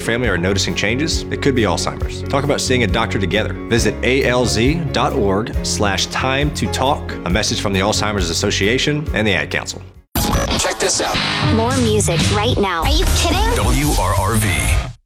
family are noticing changes, it could be Alzheimer's. Talk about seeing a doctor together. Visit alz.org/time to talk. A message from the Alzheimer's Association and the Ad Council. Check this out. More music right now. Are you kidding? WRRV.